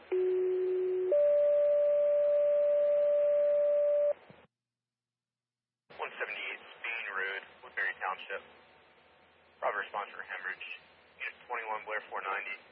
178 Spain Road, Woodbury Township. Proper response for hemorrhage. Unit 21 Blair 490.